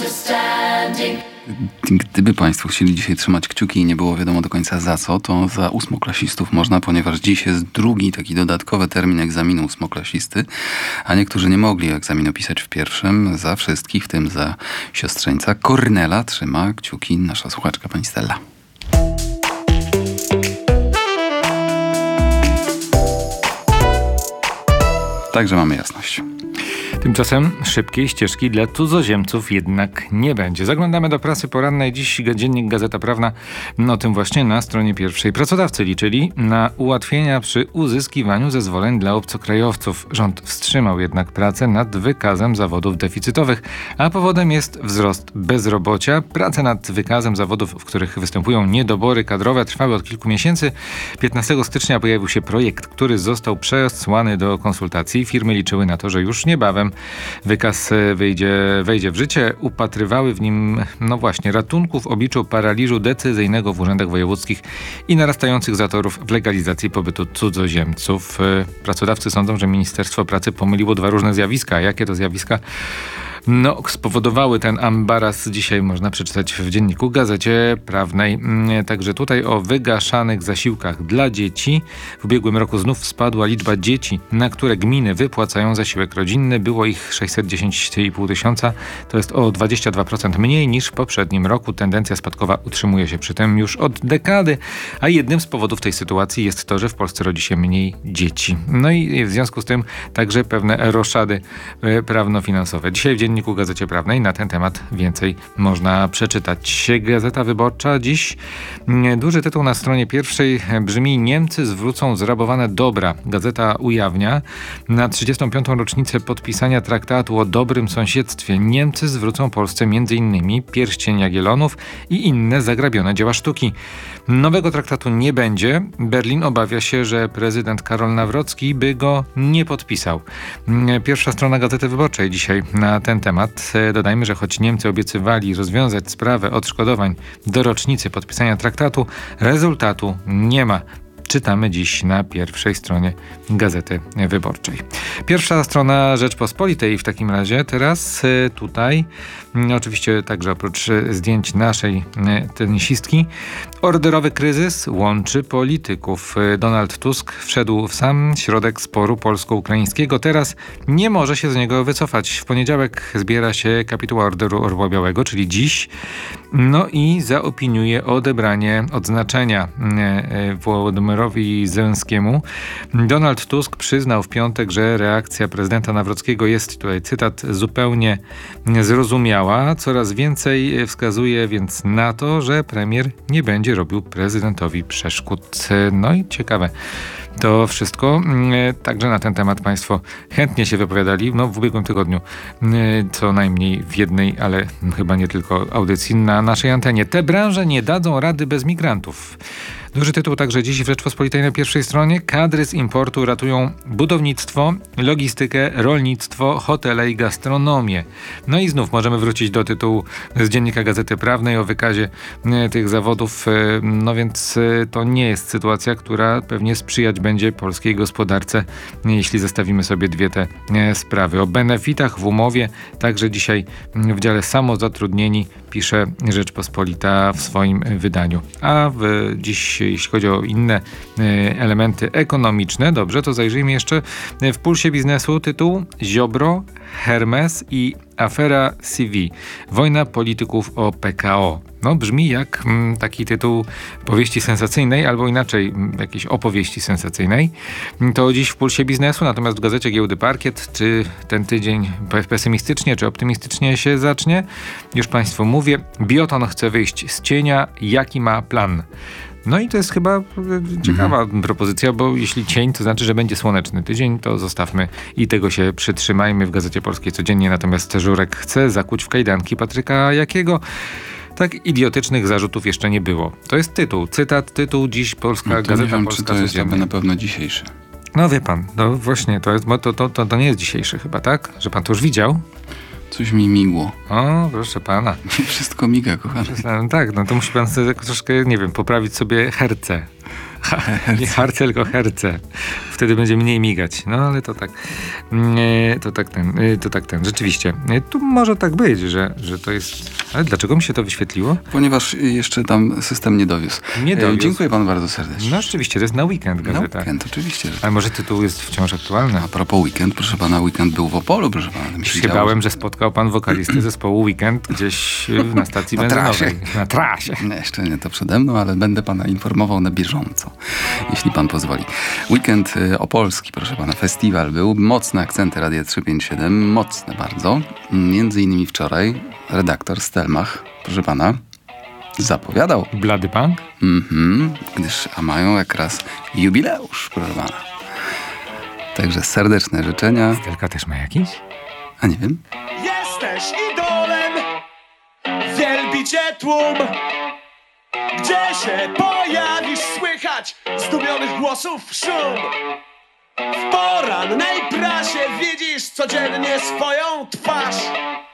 Gdyby Państwo chcieli dzisiaj trzymać kciuki i nie było wiadomo do końca za co, to za ósmoklasistów można, ponieważ dziś jest drugi taki dodatkowy termin egzaminu ósmoklasisty, a niektórzy nie mogli egzaminu pisać w pierwszym. Za wszystkich, w tym za siostrzeńca Kornela, trzyma kciuki nasza słuchaczka pani Stella. Także mamy jasność. Tymczasem szybkiej ścieżki dla cudzoziemców jednak nie będzie. Zaglądamy do prasy porannej. Dziś dziennik Gazeta Prawna, o tym właśnie na stronie pierwszej. Pracodawcy liczyli na ułatwienia przy uzyskiwaniu zezwoleń dla obcokrajowców. Rząd wstrzymał jednak pracę nad wykazem zawodów deficytowych, a powodem jest wzrost bezrobocia. Prace nad wykazem zawodów, w których występują niedobory kadrowe, trwały od kilku miesięcy. 15 stycznia pojawił się projekt, który został przesłany do konsultacji. Firmy liczyły na to, że już niebawem wykaz wejdzie w życie. Upatrywały w nim, ratunku w obliczu paraliżu decyzyjnego w urzędach wojewódzkich i narastających zatorów w legalizacji pobytu cudzoziemców. Pracodawcy sądzą, że Ministerstwo Pracy pomyliło dwa różne zjawiska. Jakie to zjawiska spowodowały ten ambaras? Dzisiaj można przeczytać w dzienniku Gazecie Prawnej. Także tutaj o wygaszanych zasiłkach dla dzieci. W ubiegłym roku znów spadła liczba dzieci, na które gminy wypłacają zasiłek rodzinny. Było ich 610,5 tysiąca. To jest o 22% mniej niż w poprzednim roku. Tendencja spadkowa utrzymuje się przy tym już od dekady, a jednym z powodów tej sytuacji jest to, że w Polsce rodzi się mniej dzieci. No i w związku z tym także pewne roszady prawno-finansowe. Dzisiaj w dzienniku Gazecie Prawnej na ten temat więcej można przeczytać. Gazeta Wyborcza dziś, duży tytuł na stronie pierwszej brzmi: Niemcy zwrócą zrabowane dobra. Gazeta ujawnia: na 35. rocznicę podpisania traktatu o dobrym sąsiedztwie Niemcy zwrócą Polsce m.in. pierścień Jagiellonów i inne zagrabione dzieła sztuki. Nowego traktatu nie będzie. Berlin obawia się, że prezydent Karol Nawrocki by go nie podpisał. Pierwsza strona Gazety Wyborczej dzisiaj na ten temat. Dodajmy, że choć Niemcy obiecywali rozwiązać sprawę odszkodowań do rocznicy podpisania traktatu, rezultatu nie ma. Czytamy dziś na pierwszej stronie Gazety Wyborczej. Pierwsza strona Rzeczpospolitej w takim razie. Teraz tutaj, oczywiście także oprócz zdjęć naszej tenisistki, orderowy kryzys łączy polityków. Donald Tusk wszedł w sam środek sporu polsko-ukraińskiego. Teraz nie może się z niego wycofać. W poniedziałek zbiera się kapituła Orderu Orła Białego, czyli dziś. I zaopiniuje odebranie odznaczenia Wołodymyrowi Zełenskiemu. Donald Tusk przyznał w piątek, że reakcja prezydenta Nawrockiego jest, tutaj cytat, zupełnie zrozumiała. Coraz więcej wskazuje więc na to, że premier nie będzie robił prezydentowi przeszkód. I ciekawe to wszystko. Także na ten temat Państwo chętnie się wypowiadali w ubiegłym tygodniu, co najmniej w jednej, ale chyba nie tylko audycji na naszej antenie. Te branże nie dadzą rady bez migrantów. Duży tytuł także dziś w Rzeczpospolitej na pierwszej stronie. Kadry z importu ratują budownictwo, logistykę, rolnictwo, hotele i gastronomię. I znów możemy wrócić do tytułu z dziennika Gazety Prawnej o wykazie tych zawodów. Więc to nie jest sytuacja, która pewnie sprzyjać będzie polskiej gospodarce, jeśli zestawimy sobie dwie te sprawy. O benefitach w umowie także dzisiaj w dziale samozatrudnieni pisze Rzeczpospolita w swoim wydaniu. A dziś, jeśli chodzi o inne elementy ekonomiczne, dobrze, to zajrzyjmy jeszcze w Pulsie Biznesu tytuł: Ziobro, Hermes i afera CV. Wojna polityków o PKO. Brzmi jak taki tytuł powieści sensacyjnej, albo inaczej jakiejś opowieści sensacyjnej. To dziś w Pulsie Biznesu, natomiast w Gazecie Giełdy Parkiet, czy ten tydzień pesymistycznie, czy optymistycznie się zacznie? Już Państwu mówię. Bioton chce wyjść z cienia. Jaki ma plan? I to jest chyba ciekawa propozycja, bo jeśli cień, to znaczy, że będzie słoneczny tydzień, to zostawmy i tego się przytrzymajmy. W Gazecie Polskiej codziennie natomiast Żurek chce zakuć w kajdanki Patryka Jakiego. Tak idiotycznych zarzutów jeszcze nie było. To jest tytuł, cytat, tytuł dziś Polska Gazeta nie wiem, Polska czy to jest codziennie. na pewno dzisiejszy. Wie pan, właśnie, to nie jest dzisiejszy chyba, tak? Że pan to już widział? Coś mi migło. O, proszę pana. Wszystko miga, kochany. No tak, no to musi pan sobie troszkę, nie wiem, poprawić sobie herce. Nie harce, tylko herce. Wtedy będzie mniej migać. No ale to tak. To tak ten. Rzeczywiście. Tu może tak być, że to jest. Ale dlaczego mi się to wyświetliło? Ponieważ jeszcze tam system nie dowiózł. Nie dowiózł. Dziękuję panu bardzo serdecznie. No rzeczywiście, to jest na weekend Na gazeta. weekend, oczywiście. Ale może tytuł jest wciąż aktualny? A propos weekend, proszę pana, weekend był w Opolu, proszę pana. Już się bałem, że spotkał pan wokalistę zespołu Weekend gdzieś na stacji Na benzynowej. trasie. Na trasie. Nie, jeszcze nie to przede mną, ale będę pana informował na bieżąco, jeśli pan pozwoli. Weekend opolski, proszę pana, festiwal był. Mocne akcenty Radia 357, mocne bardzo. Między innymi wczoraj redaktor Stelmach, proszę pana, zapowiadał. Blady punk? Gdyż mają jak raz jubileusz, proszę pana. Także serdeczne życzenia. Stelka też ma jakiś? A nie wiem. Jesteś idolem, wielbi cię tłum. Gdzie się pojawisz, słychać zdumionych głosów szum. W porannej prasie widzisz codziennie swoją twarz.